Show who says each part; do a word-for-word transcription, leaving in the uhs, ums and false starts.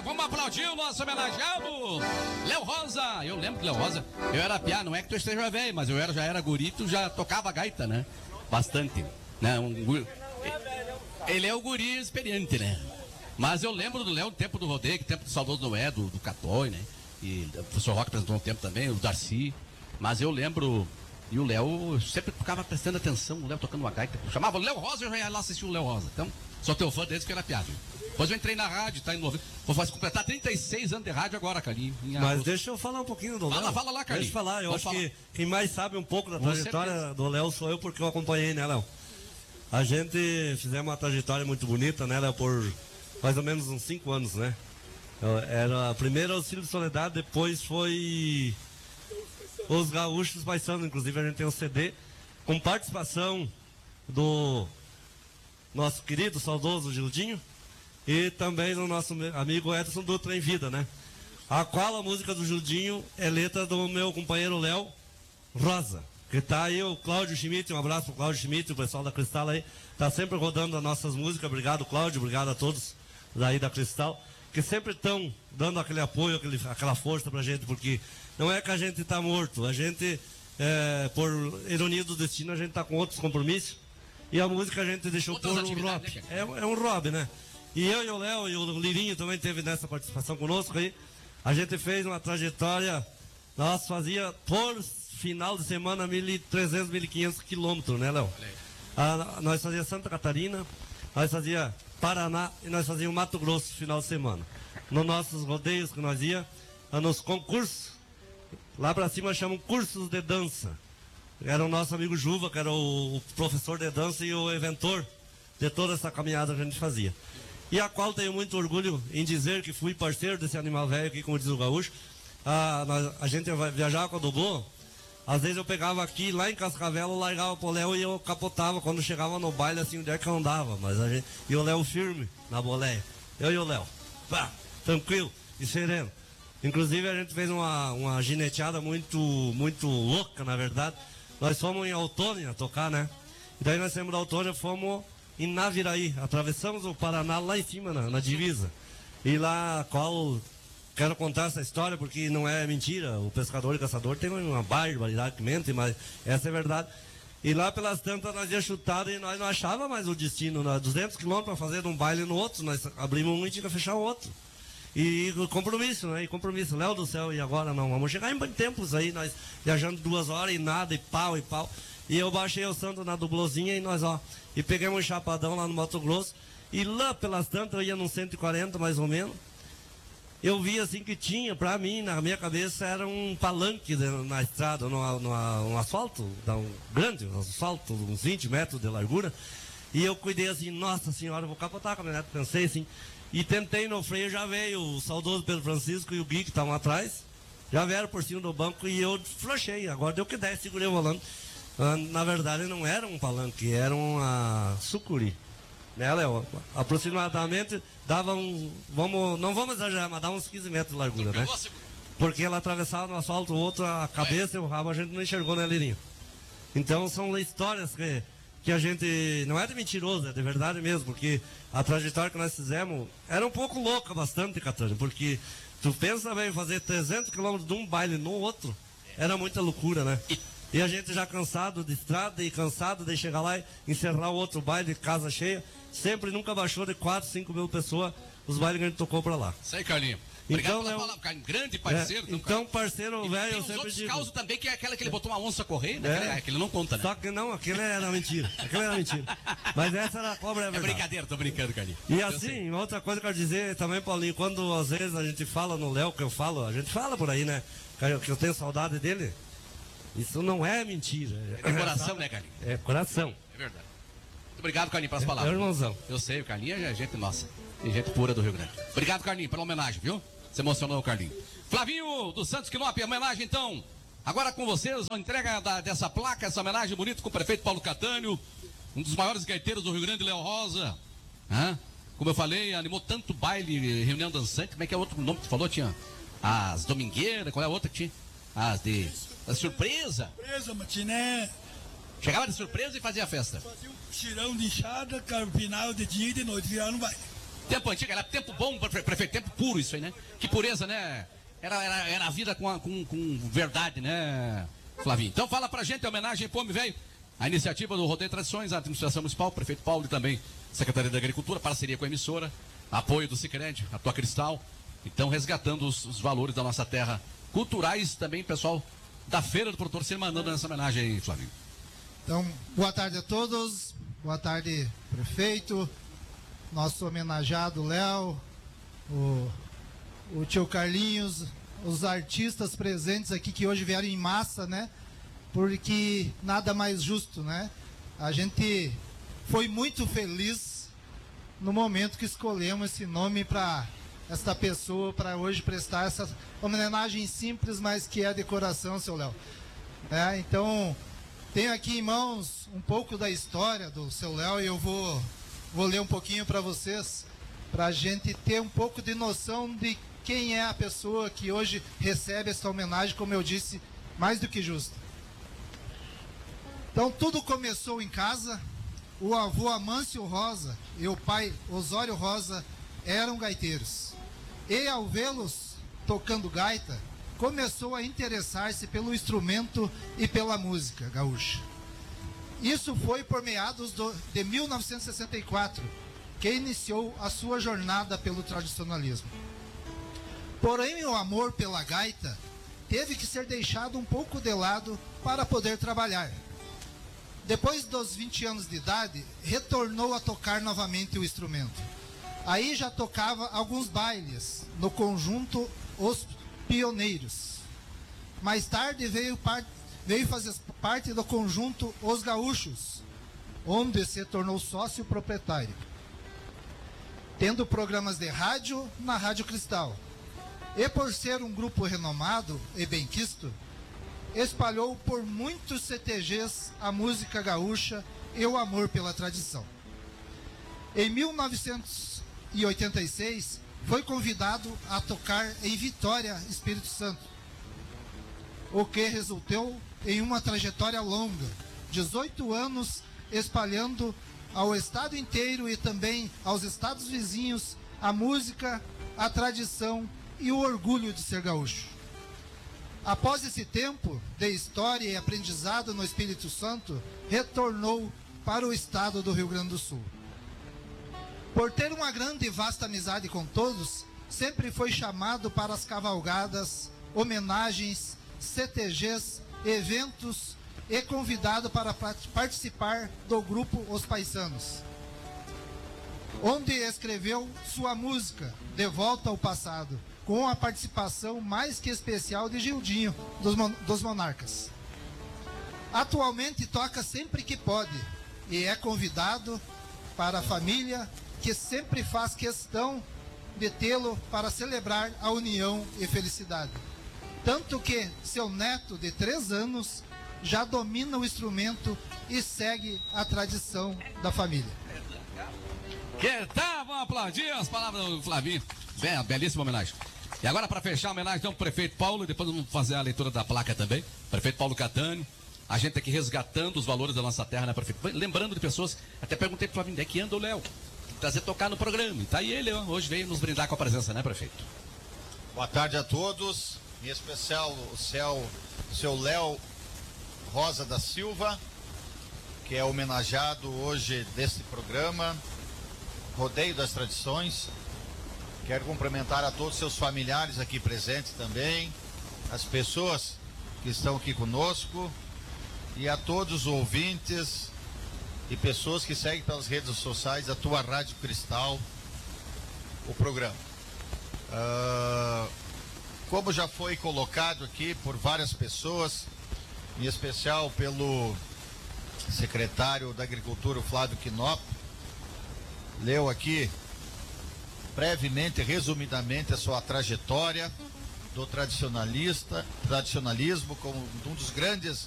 Speaker 1: vamos aplaudir o nosso homenageado, Léo Rosa. Eu lembro que Léo Rosa, eu era piá, não é que tu esteja velho, mas eu era, já era guri, tu já tocava gaita, né? Bastante, né? Um, ele é o guri experiente, né? Mas eu lembro do Léo, no tempo do rodeio, tempo do saudoso Noé, do, do Catói, né? E o professor Roque apresentou um tempo também, o Darcy. Mas eu lembro, e o Léo sempre ficava prestando atenção, o Léo tocando uma gaita. Eu chamava o Léo Rosa, eu já ia lá assistir o Léo Rosa. Então, sou teu fã desde que eu era piada. Depois eu entrei na rádio, tá em novo. Vou fazer, completar trinta e seis anos de rádio agora, Carlinhos.
Speaker 2: Mas deixa eu falar um pouquinho do Léo.
Speaker 1: Fala, fala lá, Carlinhos.
Speaker 2: Deixa eu falar, eu
Speaker 1: Vamos
Speaker 2: acho
Speaker 1: falar.
Speaker 2: que quem mais sabe um pouco da
Speaker 1: Com
Speaker 2: trajetória
Speaker 1: certeza.
Speaker 2: do Léo sou eu, porque eu acompanhei, né, Léo? A gente fizemos uma trajetória muito bonita, né, Léo, por mais ou menos uns cinco anos, né? Eu, era primeiro Auxílio de Soledade, depois foi Os Gaúchos Paisanos, inclusive a gente tem um C D com participação do nosso querido, saudoso Gildinho e também do nosso amigo Edson Dutra em vida, né? A qual a música do Gildinho é letra do meu companheiro Léo Rosa, que tá aí o Cláudio Schmidt, um abraço pro Cláudio Schmidt, o pessoal da Cristal aí, tá sempre rodando as nossas músicas. Obrigado, Cláudio, obrigado a todos daí da Cristal, que sempre estão dando aquele apoio, aquele, aquela força pra gente, porque não é que a gente tá morto, a gente, é, por ironia do destino, a gente tá com outros compromissos, e a música a gente deixou
Speaker 1: Outras
Speaker 2: por um
Speaker 1: atividades,
Speaker 2: rob.
Speaker 1: né,
Speaker 2: É, é um rob, né? E eu e o Léo e o Lirinho também teve nessa participação conosco aí. A gente fez uma trajetória, nós fazia por final de semana mil e trezentos, mil e quinhentos quilômetros, né, Léo? Ah, nós fazia Santa Catarina, nós fazia Paraná e nós fazíamos Mato Grosso final de semana. Nos nossos rodeios que nós ia, nos concursos, lá pra cima chamam cursos de dança. Era o nosso amigo Juva, que era o, o professor de dança e o inventor de toda essa caminhada que a gente fazia. E a qual tenho muito orgulho em dizer que fui parceiro desse animal velho aqui, como diz o gaúcho. Ah, nós, a gente viajava com a Dodô. Às vezes eu pegava aqui, lá em Cascavel, largava pro Léo e eu capotava quando chegava no baile, assim, onde é que eu andava. Mas a gente, e o Léo firme na boleia. Eu e o Léo, pá, tranquilo e sereno. Inclusive a gente fez uma, uma gineteada muito, muito louca, na verdade. Nós fomos em Autônia tocar, né? E daí nós saímos da Autônia, fomos em Naviraí. Atravessamos o Paraná lá em cima, na, na divisa. E lá, qual... Quero contar essa história porque não é mentira. O pescador e caçador tem uma barbaridade que mente, mas essa é verdade. E lá pelas tantas nós ia chutado e nós não achava mais o destino. Nós, duzentos quilômetros para fazer de um baile no outro, nós abrimos um e tinha que fechar o outro. E compromisso, né? E compromisso. Léo do céu, e agora não? Vamos chegar em tempos aí, nós viajando duas horas e nada, e pau, e pau. E eu baixei o santo na dublozinha e nós, ó, e pegamos um chapadão lá no Mato Grosso. E lá pelas tantas eu ia num cento e quarenta mais ou menos. Eu vi assim que tinha, pra mim, na minha cabeça, era um palanque de, na estrada, no, no, um asfalto, um grande um asfalto, uns vinte metros de largura. E eu cuidei assim, nossa senhora, eu vou capotar a caminhonete, pensei assim. E tentei no freio, já veio o saudoso Pedro Francisco e o Gui que estavam atrás. Já vieram por cima do banco e eu frouxei. Agora deu que der, segurei o volante. Ah, na verdade não era um palanque, era uma sucuri. Né, Léo? Aproximadamente dava um. Vamos, não vamos exagerar, mas dava uns quinze metros de largura, né? Porque ela atravessava no asfalto, o outro, a cabeça e o rabo a gente não enxergou, né, Lirinho? Então são histórias que, que a gente. Não é de mentiroso, é de verdade mesmo, porque a trajetória que nós fizemos era um pouco louca, bastante, Catânia, porque tu pensa bem, fazer trezentos quilômetros de um baile no outro, era muita loucura, né? E a gente já cansado de estrada e cansado de chegar lá e encerrar o outro baile, casa cheia, sempre nunca baixou de quatro, cinco mil pessoas os bailes que a gente tocou pra lá.
Speaker 1: Isso aí, Carlinhos. Obrigado
Speaker 2: Então,
Speaker 1: pela
Speaker 2: eu,
Speaker 1: palavra, Carlinhos. Grande parceiro.
Speaker 2: É, então, parceiro velho, eu sempre
Speaker 1: outros
Speaker 2: digo.
Speaker 1: casos também, que é aquela que ele botou uma onça correr, né?
Speaker 2: É.
Speaker 1: Aquele, aquele não conta, né?
Speaker 2: Só que não, aquele era mentira. Aquele era mentira. Mas essa era a cobra, é
Speaker 1: É
Speaker 2: verdade.
Speaker 1: brincadeira, tô brincando, Carlinhos.
Speaker 2: E
Speaker 1: Eu
Speaker 2: assim,
Speaker 1: sei.
Speaker 2: outra coisa que eu quero dizer também, Paulinho, quando às vezes a gente fala no Léo, que eu falo, a gente fala por aí, né? Que eu, que eu tenho saudade dele. Isso não é mentira.
Speaker 1: É de coração, né, Carlinhos?
Speaker 2: É coração.
Speaker 1: É verdade. Muito obrigado, Carlinhos, pelas
Speaker 2: É,
Speaker 1: palavras.
Speaker 2: é irmãozão.
Speaker 1: Eu sei, o Carlinhos é gente nossa. É gente pura do Rio Grande. Obrigado, Carlinhos, pela homenagem, viu? Você emocionou o Carlinhos. Flavinho, do Santos Quinop, homenagem então. Agora com vocês, a entrega da, dessa placa, essa homenagem bonita com o prefeito Paulo Catânio, um dos maiores gaiteiros do Rio Grande, Léo Rosa. Hã? Como eu falei, animou tanto baile, reunião dançante. Como é que é o outro nome que tu falou? Tinha as domingueiras, qual é a outra que tinha? As de... A surpresa.
Speaker 3: Surpresa, matiné.
Speaker 1: Chegava de surpresa e fazia a festa.
Speaker 3: Fazia um tirão de enxada, carpinal de dia e de noite, virava no baile.
Speaker 1: Tempo antigo, era tempo bom, prefeito, tempo puro isso aí, né? Que pureza, né? Era, era, era a vida com, a, com, com verdade, né, Flavinho? Então fala pra gente, a homenagem, Pome Velho, a iniciativa do Rodeio Tradições, a administração municipal, o prefeito Paulo e também Secretaria da Agricultura, parceria com a emissora, apoio do Sicredi, a Tua Cristal. Então, resgatando os, os valores da nossa terra, culturais também, pessoal, da Feira do Produtor, se mandando nessa homenagem aí, Flavinho.
Speaker 3: Então, boa tarde a todos, boa tarde, prefeito, nosso homenageado Léo, o, o tio Carlinhos, os artistas presentes aqui que hoje vieram em massa, né? Porque nada mais justo, né? A gente foi muito feliz no momento que escolhemos esse nome para esta pessoa, para hoje prestar essa homenagem simples, mas que é a decoração, seu Léo. É, então, tenho aqui em mãos um pouco da história do seu Léo e eu vou, vou ler um pouquinho para vocês, para a gente ter um pouco de noção de quem é a pessoa que hoje recebe essa homenagem, como eu disse, mais do que justa. Então, tudo começou em casa. O avô Amâncio Rosa e o pai Osório Rosa eram gaiteiros. E ao vê-los tocando gaita, começou a interessar-se pelo instrumento e pela música gaúcha. Isso foi por meados do, de mil novecentos e sessenta e quatro, que iniciou a sua jornada pelo tradicionalismo. Porém, o amor pela gaita teve que ser deixado um pouco de lado para poder trabalhar. Depois dos vinte anos de idade, retornou a tocar novamente o instrumento. Aí já tocava alguns bailes no conjunto Os Pioneiros. Mais tarde veio, par... veio fazer parte do conjunto Os Gaúchos, onde se tornou sócio proprietário, tendo programas de rádio na Rádio Cristal. E por ser um grupo renomado e benquisto, espalhou por muitos C T Gs a música gaúcha e o amor pela tradição. Em mil novecentos e oitenta e seis, foi convidado a tocar em Vitória, Espírito Santo, o que resultou em uma trajetória longa, dezoito anos, espalhando ao estado inteiro e também aos estados vizinhos a música, a tradição e o orgulho de ser gaúcho. Após esse tempo de história e aprendizado no Espírito Santo, retornou para o estado do Rio Grande do Sul. Por ter uma grande e vasta amizade com todos, sempre foi chamado para as cavalgadas, homenagens, C T Gs, eventos e convidado para participar do grupo Os Paisanos, onde escreveu sua música De Volta ao Passado, com a participação mais que especial de Gildinho, dos, Mon dos Monarcas. Atualmente toca sempre que pode e é convidado para a família, que sempre faz questão de tê-lo para celebrar a união e felicidade. Tanto que seu neto de três anos já domina o instrumento e segue a tradição da família.
Speaker 1: Que tal? Vamos aplaudir as palavras do Flavinho. Bem, belíssima homenagem. E agora, para fechar a homenagem, então, o prefeito Paulo, e depois vamos fazer a leitura da placa também. Prefeito Paulo Catani, a gente aqui resgatando os valores da nossa terra, né, prefeito? Lembrando de pessoas, até perguntei pro Flavinho, onde é que anda o Léo? Trazer tocar no programa. E tá aí ele, ó, hoje veio nos brindar com a presença, né, prefeito?
Speaker 4: Boa tarde a todos, em especial o céu, o seu Léo Rosa da Silva, que é homenageado hoje deste programa, Rodeio das Tradições. Quero cumprimentar a todos os seus familiares aqui presentes também, as pessoas que estão aqui conosco e a todos os ouvintes e pessoas que seguem pelas redes sociais da tua Rádio Cristal, o programa. Uh, como já foi colocado aqui por várias pessoas, em especial pelo secretário da Agricultura, o Flávio Quinop, leu aqui brevemente, resumidamente, a sua trajetória do tradicionalista, tradicionalismo como um dos grandes